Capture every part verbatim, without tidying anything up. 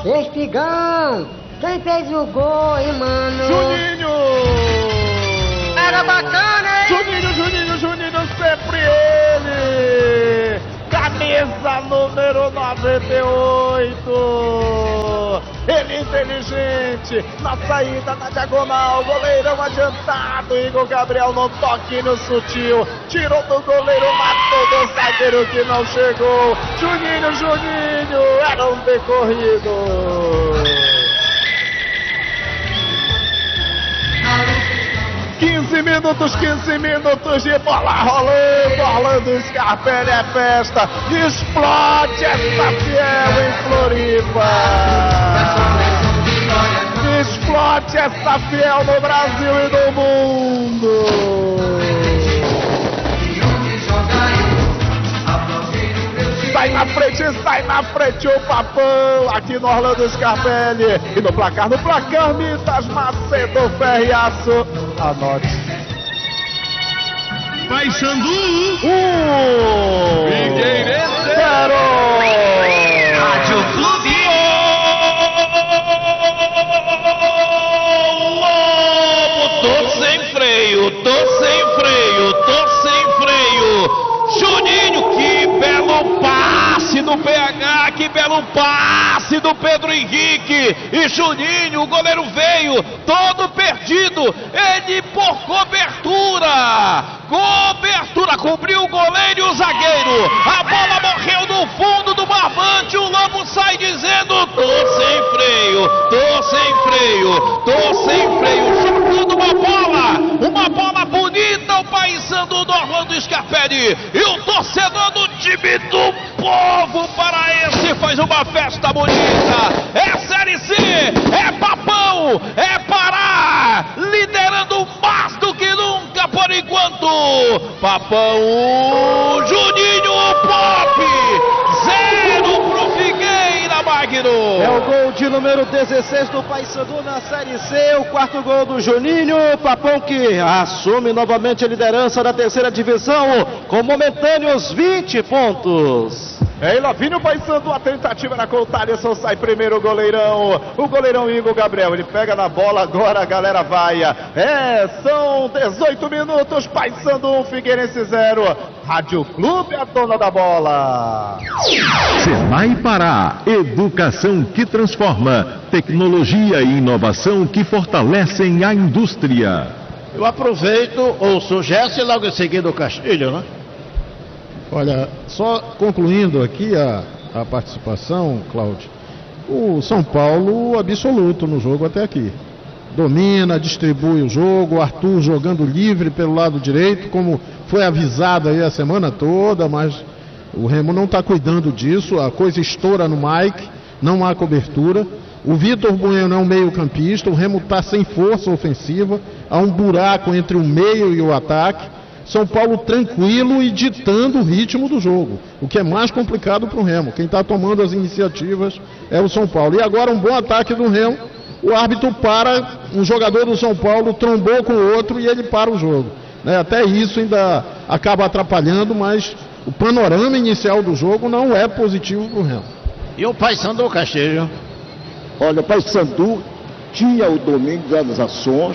Espigão! Quem fez o gol, hein, mano? Juninho! Era bacana, hein? Juninho, Juninho, Juninho, sempre ele! Camisa número noventa e oito! Ele inteligente, na saída, na diagonal, goleirão adiantado, Igor Gabriel no toquinho sutil, tirou do goleiro, matou do zagueiro que não chegou, Juninho, Juninho, era um decorrido! quinze minutos, quinze minutos de bola rolando, Orlando Scarpelli é festa, explode essa fiel em Floripa, explode essa fiel no Brasil e no mundo. Sai na frente, sai na frente o Papão, aqui no Orlando Scarpelli. E no placar, no placar, Mitas Macedo Ferriaço. Anote. Paysandu. Um. Figueirense. Zero. Rádio Clube. Tô sem freio, tô sem freio, tô sem freio. Juninho, que belo passe do P H, que belo passe do Pedro Henrique. E Juninho, o goleiro veio todo perdido, ele por cobertura, cobertura, cobriu o goleiro e o zagueiro. A bola morreu no fundo do barbante, o Lobo sai dizendo: tô sem freio, tô sem freio, tô sem freio. Jogando uma bola, uma bola bonita, o Paysandu do Orlando Scarpelli. E o torcedor do time do povo paraense faz uma festa bonita. É Série C, é Papão, é Pará, liderando mais do que nunca por enquanto. Papão um, Juninho Pop, zero pro Figueira Magno. É o gol de número dezesseis do Paysandu na Série C, o quarto gol do Juninho. Papão que assume novamente a liderança da terceira divisão com momentâneos vinte pontos. É, e lá vem o Paysandu, a tentativa na Contalisson, sai primeiro o goleirão, o goleirão Igor Gabriel, ele pega na bola, agora a galera vai. É, são dezoito minutos, Paysandu um, Figueirense zero, Rádio Clube, a dona da bola. Senai Pará, educação que transforma, tecnologia e inovação que fortalecem a indústria. Eu aproveito, ouço o gesto e logo em seguida o Castilho, né? Olha, só concluindo aqui a, a participação, Cláudio, o São Paulo absoluto no jogo até aqui. Domina, distribui o jogo, o Arthur jogando livre pelo lado direito, como foi avisado aí a semana toda, mas o Remo não está cuidando disso, a coisa estoura no Mike, não há cobertura. O Vitor Bueno é um meio campista, o Remo está sem força ofensiva, há um buraco entre o meio e o ataque. São Paulo tranquilo e ditando o ritmo do jogo, o que é mais complicado para o Remo. Quem está tomando as iniciativas é o São Paulo. E agora um bom ataque do Remo, o árbitro para, um jogador do São Paulo trombou com o outro e ele para o jogo, né? Até isso ainda acaba atrapalhando, mas o panorama inicial do jogo não é positivo para o Remo. E o Paysandu, Castilho? Olha, o Paysandu tinha o domínio das ações.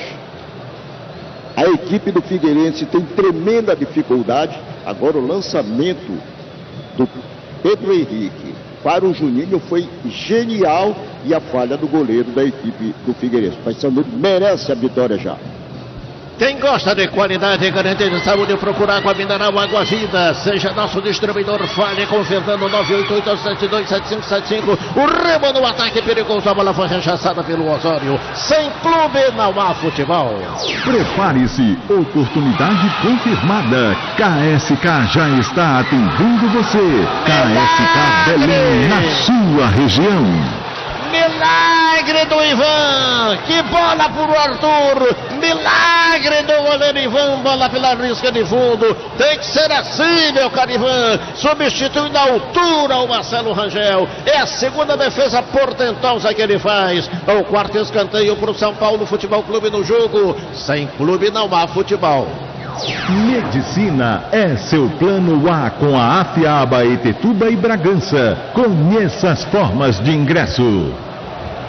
A equipe do Figueirense tem tremenda dificuldade. Agora o lançamento do Pedro Henrique para o Juninho foi genial e a falha do goleiro da equipe do Figueirense. O Paysandu merece a vitória já. Quem gosta de qualidade e garantia de saúde, procurar com a Mineral Água Vida. Seja nosso distribuidor, fale com o Fernando nove oito oito sete dois sete cinco sete cinco. O Remo no ataque perigoso, a bola foi rechaçada pelo Osório. Sem clube não há futebol. Prepare-se, oportunidade confirmada. K S K já está atendendo você. K S K Belém, na sua região. Milagre do Ivan, que bola pro Arthur, milagre do goleiro Ivan, bola pela risca de fundo, tem que ser assim, meu caro Ivan, substituindo a altura o Marcelo Rangel, é a segunda defesa portentosa que ele faz, o quarto escanteio pro São Paulo Futebol Clube no jogo, sem clube não há futebol. Medicina é seu plano A com a Afiaba, Etetuba e Bragança. Conheça as formas de ingresso.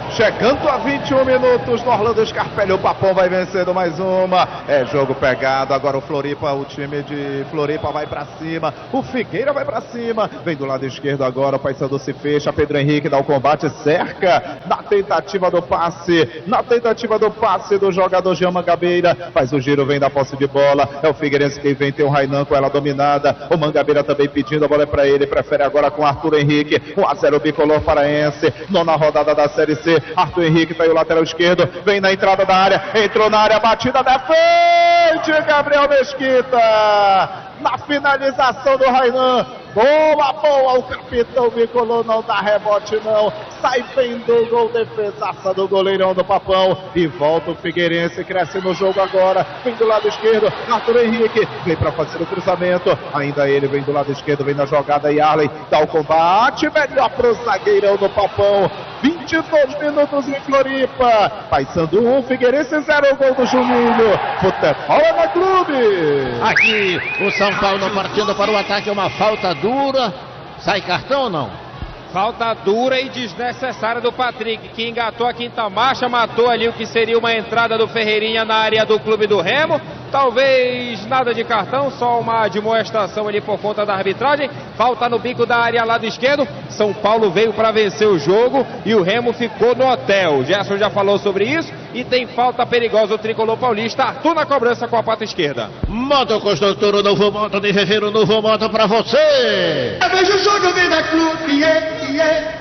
Chegando a vinte e um minutos no Orlando Scarpelli, o Papão vai vencendo mais uma. É jogo pegado, agora o Floripa, o time de Floripa vai pra cima. O Figueira vai pra cima. Vem do lado esquerdo agora, o Paysandu se fecha. Pedro Henrique dá o combate, cerca. Na tentativa do passe, na tentativa do passe do jogador Jean Mangabeira. Faz o giro, vem da posse de bola. É o Figueirense quem vem, tem o Rainan com ela dominada. O Mangabeira também pedindo, a bola é pra ele. Prefere agora com Arthur Henrique. um a zero bicolor paraense. Nona rodada da Série C. Arthur Henrique tá aí o lateral esquerdo. Vem na entrada da área. Entrou na área, batida, defende Gabriel Mesquita. Na finalização do Rainan. Boa, boa, o capitão bicolor não dá rebote não, sai bem do gol, defesaça do goleirão do Papão, e volta o Figueirense, cresce no jogo agora, vem do lado esquerdo, Arthur Henrique, vem para fazer o cruzamento, ainda ele vem do lado esquerdo, vem na jogada e Arley dá o combate, melhor pro zagueirão do Papão, vinte e dois minutos em Floripa, Paysandu um, Figueirense zero, gol do Juninho, futebol é no clube. Aqui o São Paulo partindo para o ataque, uma falta dura, sai cartão ou não? Falta dura e desnecessária do Patrick, que engatou a quinta marcha, matou ali o que seria uma entrada do Ferreirinha na área do clube do Remo. Talvez nada de cartão, só uma admoestação ali por conta da arbitragem. Falta no bico da área lado esquerdo. São Paulo veio para vencer o jogo e o Remo ficou no hotel. O Gerson já falou sobre isso e tem falta perigosa o tricolor paulista. Arthur na cobrança com a pata esquerda. Moto Construtor, o novo moto de Fevereiro, o novo moto para você. Veja o jogo, vida clube, yeah, yeah.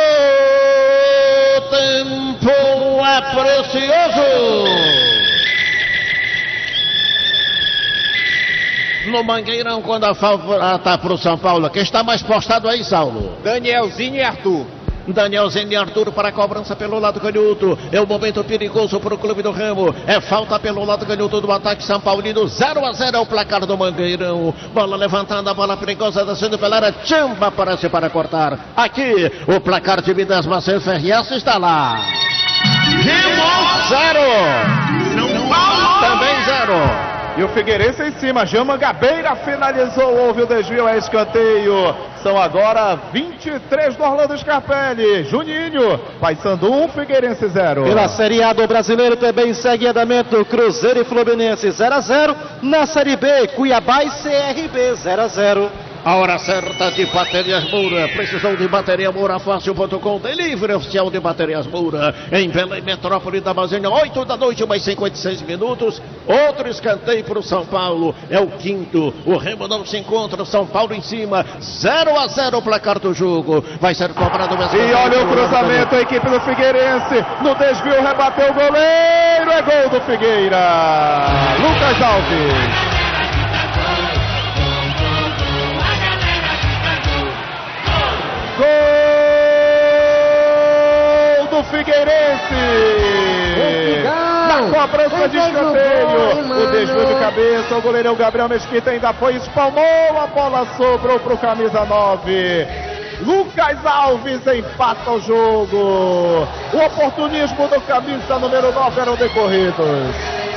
O tempo é precioso. No Mangueirão, quando a falta está para o São Paulo, quem está mais postado aí, Saulo? Danielzinho e Arthur. Danielzinho e Arthur para a cobrança pelo lado canhoto. É um momento perigoso para o clube do Remo. É falta pelo lado canhoto do ataque São Paulino. zero a zero é o placar do Mangueirão. Bola levantada, bola perigosa, descendo pela área. Chamba aparece para cortar. Aqui, o placar de Minas Macedo Ferriaço está lá. Remo zero. São Paulo também zero. E o Figueirense em cima, Jean Mangabeira finalizou, houve o desvio, é escanteio. São agora vinte e três do Orlando Scarpelli. Juninho, Paysandu um, Figueirense zero. Pela Série A do Brasileiro também segue andamento Cruzeiro e Fluminense zero a zero. Na Série B, Cuiabá e C R B zero a zero. A hora certa de Baterias Moura. Precisão de bateria Moura Fácil ponto com. Delivery oficial de Baterias Moura. Em Belém, Metrópole da Amazônia. oito da noite, mais cinquenta e seis minutos. Outro escanteio para o São Paulo. É o quinto. O Remo não se encontra. São Paulo em cima. zero a zero o placar do jogo. Vai ser cobrado o E olha o cruzamento, a equipe do Figueirense. No desvio, rebateu o goleiro. É gol do Figueira. Lucas Alves. Gol do Figueirense! Na cobrança de escanteio, o desvio de cabeça, o goleirão Gabriel Mesquita ainda foi, espalmou, a bola sobrou para o camisa nove. Lucas Alves empata o jogo. O oportunismo do camisa número nove eram decorridos.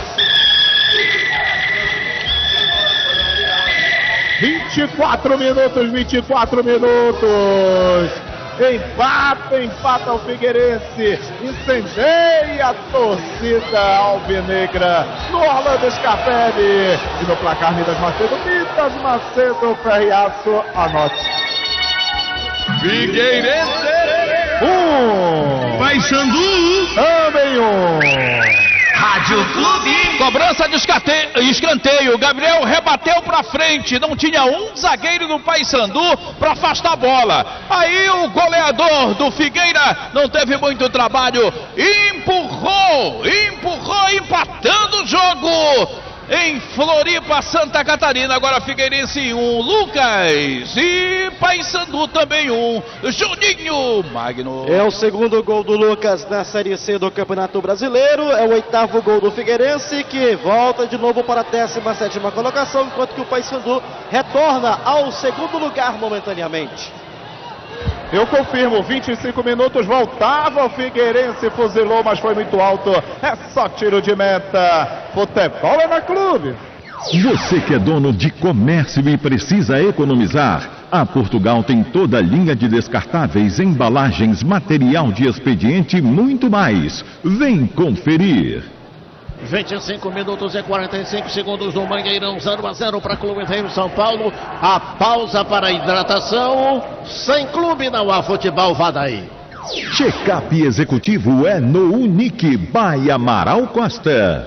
vinte e quatro minutos, vinte e quatro minutos. Empata, empata o Figueirense. Incendeia a torcida alvinegra no Orlando Scarpelli. E no placar Minas Macedo, Minas Macedo, Ferriaço, anote. Figueirense Um. Paysandu Também um. Rádio Clube. Cobrança de escanteio. Gabriel rebateu pra frente. Não tinha um zagueiro do Paysandu para afastar a bola. Aí o goleador do Figueira não teve muito trabalho. Empurrou, empurrou, empatando o jogo. Em Floripa, Santa Catarina, agora Figueirense um, Lucas e Paysandu também um, Juninho Magno. É o segundo gol do Lucas na Série C do Campeonato Brasileiro, é o oitavo gol do Figueirense, que volta de novo para a décima sétima colocação, enquanto que o Paysandu retorna ao segundo lugar momentaneamente. Eu confirmo, vinte e cinco minutos, voltava o Figueirense, fuzilou, mas foi muito alto. É só tiro de meta. Futebol é na Clube. Você que é dono de comércio e precisa economizar, A Portugal tem toda a linha de descartáveis, embalagens, material de expediente e muito mais. Vem conferir. vinte e cinco minutos e quarenta e cinco segundos no Mangueirão, zero a zero para Clube Remo São Paulo. A pausa para a hidratação. Sem clube não há futebol, vá daí. Check-up executivo é no Unique by Amaral Costa.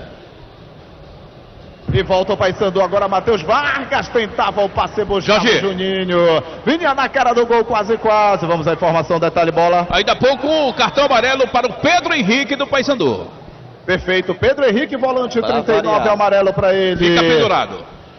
E volta o Paysandu agora, Matheus Vargas tentava o passe, buscava o Juninho. Vinha na cara do gol, quase, quase. Vamos à informação, detalhe, bola. Ainda há pouco, o cartão amarelo para o Pedro Henrique do Paysandu. Perfeito, Pedro Henrique, volante Para trinta e nove, variar. amarelo para ele. Fica pendurado.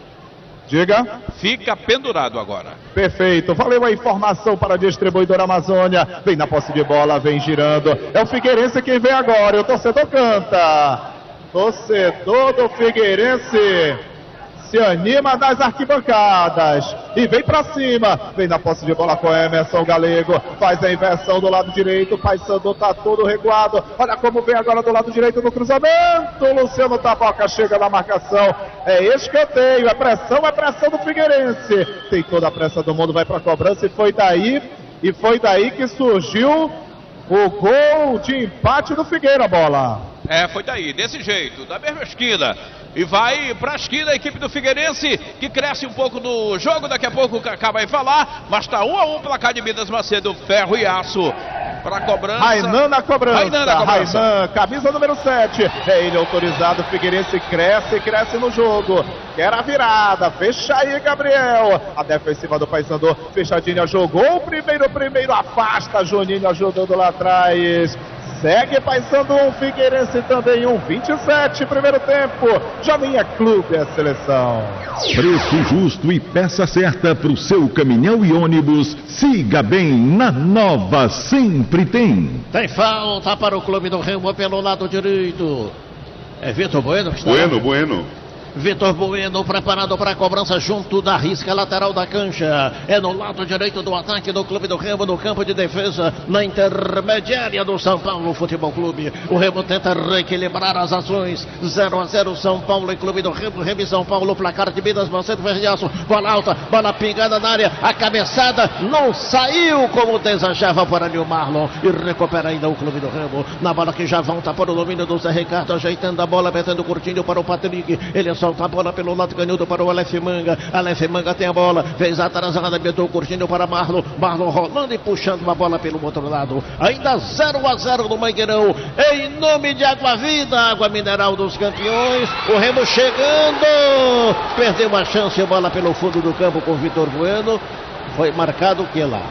Diga. Fica pendurado agora. Perfeito, valeu a informação para a distribuidora Amazônia. Vem na posse de bola, vem girando. É o Figueirense quem vem agora, e o torcedor canta. Torcedor do Figueirense se anima das arquibancadas e vem pra cima, vem na posse de bola com Emerson Galego, faz a inversão do lado direito, o Paysandu tá todo recuado, olha como vem agora do lado direito no cruzamento, o Luciano Taboca chega na marcação, é escanteio, é pressão, é pressão do Figueirense, tem toda a pressa do mundo, vai pra cobrança e foi daí, e foi daí que surgiu o gol de empate do Figueira, bola. É, foi daí, desse jeito, da mesma esquina. E vai para a esquina a equipe do Figueirense, que cresce um pouco no jogo. Daqui a pouco o Cacá vai falar. Mas está um a um placar de Minas Macedo, Ferro e Aço. Para a cobrança. Rainan na cobrança. Rainan na cobrança. Rainan, camisa número sete. É ele autorizado. Figueirense cresce, cresce no jogo. Quer a virada. Fecha aí, Gabriel. A defensiva do Paysandu. Fechadinha jogou o primeiro, primeiro. Afasta. Juninho ajudando lá atrás. Segue Paysandu, um Figueirense também, um vinte e sete, primeiro tempo. Joinha Clube, a seleção. Preço justo e peça certa para o seu caminhão e ônibus. Siga bem, na Nova sempre tem. Tem falta para o Clube do Remo pelo lado direito. É Vitor Bueno que está Bueno, lá. bueno. Vitor Bueno preparado para a cobrança junto da risca lateral da cancha. É no lado direito do ataque do Clube do Remo, no campo de defesa, na intermediária do São Paulo Futebol Clube. O Remo tenta reequilibrar as ações. zero a zero São Paulo e Clube do Remo. Remo e São Paulo, placar de Minas Macedo, Ferreiraço. Bola alta, bola pingada na área. A cabeçada não saiu como desejava para ali o Marlon. E recupera ainda o Clube do Remo. Na bola que já volta para o domínio do Zé Ricardo, ajeitando a bola, metendo curtinho para o Patrick. Ele solta a bola pelo lado canhoto para o Aleph Manga. Aleph Manga tem a bola, fez a atrasada, meteu o curtinho para Marlon. Marlon rolando e puxando a bola pelo outro lado. Ainda zero a zero no Mangueirão. Em nome de Água Vida, água mineral dos campeões. O Remo chegando. Perdeu a chance, a bola pelo fundo do campo com o Vitor Bueno. Foi marcado o que lá?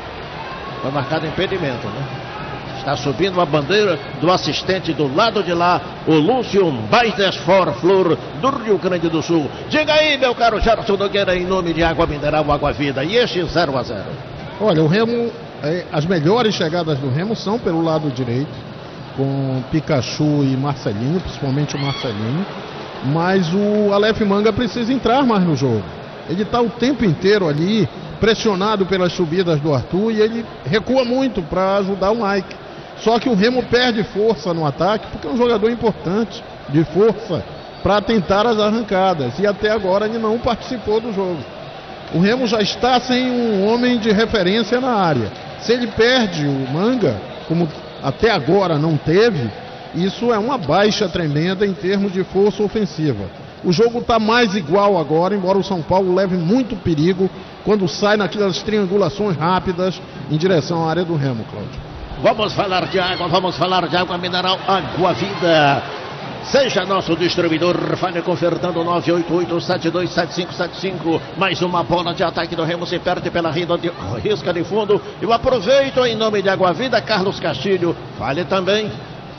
Foi marcado impedimento, né? Está subindo a bandeira do assistente do lado de lá, o Lúcio Baides Forflor, do Rio Grande do Sul. Diga aí, meu caro Gerson Nogueira, em nome de Água Mineral, Água Vida. E este zero a zero. Olha, o Remo, é, as melhores chegadas do Remo são pelo lado direito, com Pikachu e Marcelinho, principalmente o Marcelinho. Mas o Aleph Manga precisa entrar mais no jogo. Ele está o tempo inteiro ali, pressionado pelas subidas do Arthur, e ele recua muito para ajudar o Mike. Só que o Remo perde força no ataque, porque é um jogador importante, de força, para tentar as arrancadas. E até agora ele não participou do jogo. O Remo já está sem um homem de referência na área. Se ele perde o Manga, como até agora não teve, isso é uma baixa tremenda em termos de força ofensiva. O jogo está mais igual agora, embora o São Paulo leve muito perigo quando sai naquelas triangulações rápidas em direção à área do Remo, Cláudio. Vamos falar de água, vamos falar de água mineral, Água Vida. Seja nosso distribuidor, fale convertendo nove oito oito, sete dois sete cinco sete cinco. Mais uma bola de ataque do Remo, se perde pela de, risca de fundo. Eu aproveito em nome de Água Vida, Carlos Castilho. Fale também.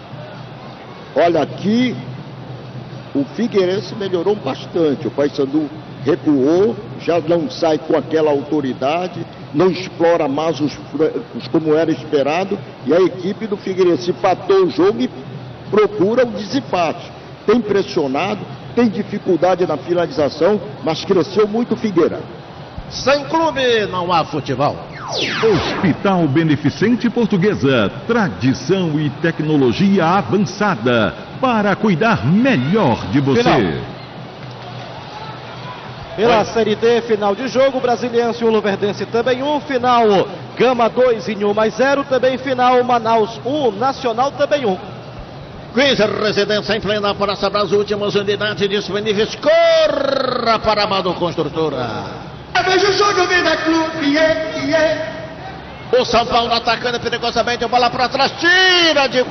Olha, aqui o Figueirense melhorou bastante. O Paysandu recuou, já não sai com aquela autoridade, não explora mais os francos como era esperado, e a equipe do Figueirense empatou o jogo e procura o desempate. Tem pressionado, tem dificuldade na finalização, mas cresceu muito o Figueira. Sem clube não há futebol. Hospital Beneficente Portuguesa, tradição e tecnologia avançada para cuidar melhor de você. Final. Pela Oi. Série D, final de jogo, Brasiliense um, Luverdense também um, final Gama dois, Inhu mais zero, também final Manaus um, Nacional também um. quinze Residência em plena praça para as últimas unidades disponíveis. Corra para a Amado Construtora. Veja o jogo, Vida Clube, yeah, yeah. O São Paulo atacando perigosamente, bola para trás, tira de